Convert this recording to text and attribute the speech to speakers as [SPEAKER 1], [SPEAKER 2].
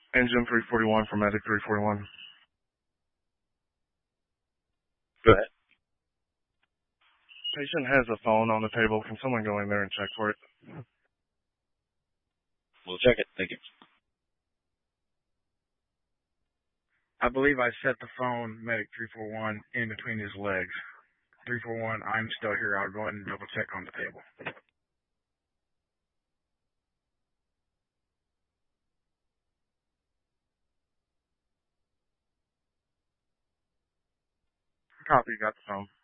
[SPEAKER 1] Engine 341 for Medic 341.
[SPEAKER 2] Go ahead.
[SPEAKER 1] Patient has a phone on the table. Can someone go in there and check for it?
[SPEAKER 2] We'll check it. Thank you.
[SPEAKER 3] I believe I set the phone, Medic 341, in between his legs. 341, I'm still here. I'll go ahead and double check on the table.
[SPEAKER 1] Copy, got the phone.